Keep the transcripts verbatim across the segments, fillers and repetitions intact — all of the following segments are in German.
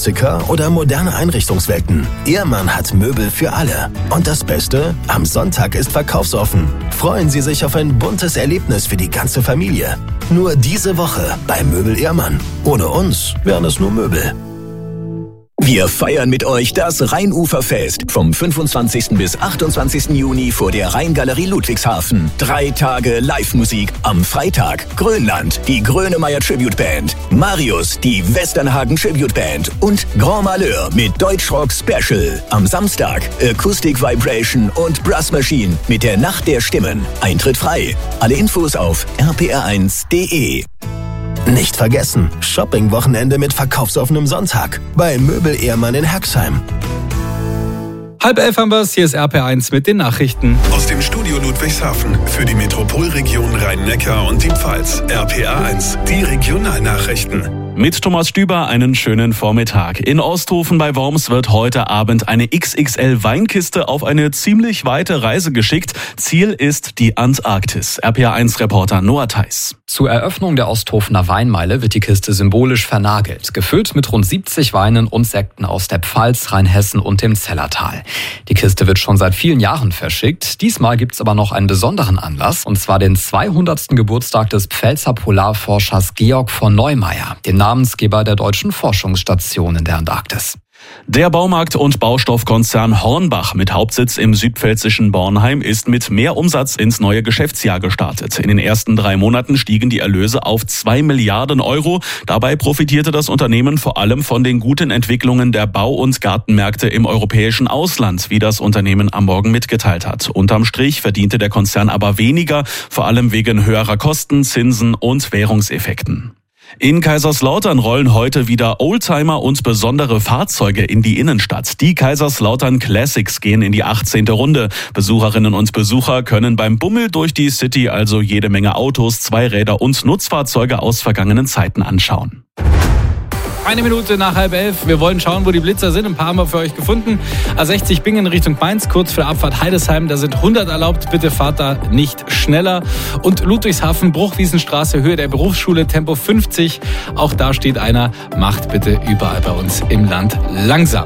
Klassiker oder moderne Einrichtungswelten. Ehrmann hat Möbel für alle. Und das Beste? Am Sonntag ist verkaufsoffen. Freuen Sie sich auf ein buntes Erlebnis für die ganze Familie. Nur diese Woche bei Möbel Ehrmann. Ohne uns wären es nur Möbel. Wir feiern mit euch das Rheinuferfest vom fünfundzwanzigsten bis achtundzwanzigsten Juni vor der Rheingalerie Ludwigshafen. Drei Tage Live-Musik. Am Freitag Grönland, die Grönemeyer Tribute Band, Marius, die Westernhagen Tribute Band und Grand Malheur mit Deutschrock Special. Am Samstag Acoustic Vibration und Brass Machine mit der Nacht der Stimmen. Eintritt frei. Alle Infos auf r p r eins punkt d e. Nicht vergessen, Shopping-Wochenende mit verkaufsoffenem Sonntag bei Möbel Ehrmann in Herxheim. Halb elf haben wir's, hier ist R P R eins mit den Nachrichten. Aus dem Studio Ludwigshafen für die Metropolregion Rhein-Neckar und die Pfalz. R P R eins, die Regionalnachrichten. Mit Thomas Stüber einen schönen Vormittag. In Osthofen bei Worms wird heute Abend eine X X L-Weinkiste auf eine ziemlich weite Reise geschickt. Ziel ist die Antarktis. R P R eins-Reporter Noah Theis. Zur Eröffnung der Osthofener Weinmeile wird die Kiste symbolisch vernagelt. Gefüllt mit rund siebzig Weinen und Sekten aus der Pfalz, Rheinhessen und dem Zellertal. Die Kiste wird schon seit vielen Jahren verschickt. Diesmal gibt's aber noch einen besonderen Anlass, und zwar den zweihundertsten Geburtstag des Pfälzer Polarforschers Georg von Neumeier, dem Namensgeber der deutschen Forschungsstation in der Antarktis. Der Baumarkt- und Baustoffkonzern Hornbach mit Hauptsitz im südpfälzischen Bornheim ist mit mehr Umsatz ins neue Geschäftsjahr gestartet. In den ersten drei Monaten stiegen die Erlöse auf zwei Milliarden Euro. Dabei profitierte das Unternehmen vor allem von den guten Entwicklungen der Bau- und Gartenmärkte im europäischen Ausland, wie das Unternehmen am Morgen mitgeteilt hat. Unterm Strich verdiente der Konzern aber weniger, vor allem wegen höherer Kosten, Zinsen und Währungseffekten. In Kaiserslautern rollen heute wieder Oldtimer und besondere Fahrzeuge in die Innenstadt. Die Kaiserslautern Classics gehen in die achtzehnte Runde. Besucherinnen und Besucher können beim Bummel durch die City also jede Menge Autos, Zweiräder und Nutzfahrzeuge aus vergangenen Zeiten anschauen. Eine Minute nach halb elf. Wir wollen schauen, wo die Blitzer sind. Ein paar haben wir für euch gefunden. A sechzig Bingen Richtung Mainz, kurz vor der Abfahrt Heidesheim. Da sind hundert erlaubt. Bitte fahrt da nicht schneller. Und Ludwigshafen, Bruchwiesenstraße, Höhe der Berufsschule, Tempo fünfzig. Auch da steht einer. Macht bitte überall bei uns im Land langsam.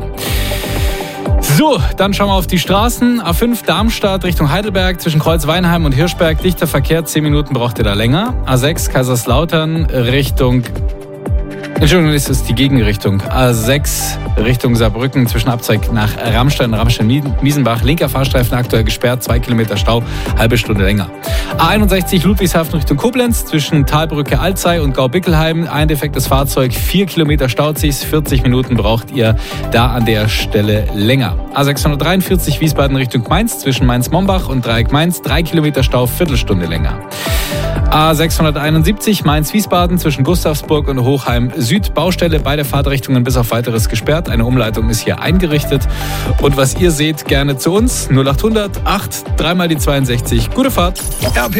So, dann schauen wir auf die Straßen. A fünf Darmstadt Richtung Heidelberg zwischen Kreuzweinheim und Hirschberg. Dichter Verkehr, zehn Minuten braucht ihr da länger. A sechs Kaiserslautern Richtung... Entschuldigung, das ist die Gegenrichtung. A sechs Richtung Saarbrücken zwischen Abzweig nach Rammstein, Rammstein-Miesenbach. Linker Fahrstreifen aktuell gesperrt, zwei Kilometer Stau, halbe Stunde länger. A einundsechzig Ludwigshafen Richtung Koblenz zwischen Talbrücke Alzey und Gaubickelheim. Ein defektes Fahrzeug, vier Kilometer Stauzigs, vierzig Minuten braucht ihr da an der Stelle länger. A sechshundertdreiundvierzig Wiesbaden Richtung Mainz zwischen Mainz-Mombach und Dreieck Mainz, drei Kilometer Stau, Viertelstunde länger. A sechshunderteinundsiebzig Mainz-Wiesbaden zwischen Gustavsburg und Hochheim Süd. Baustelle, beide Fahrtrichtungen bis auf weiteres gesperrt. Eine Umleitung ist hier eingerichtet. Und was ihr seht, gerne zu uns. null achthundert acht, dreimal die zweiundsechzig. Gute Fahrt.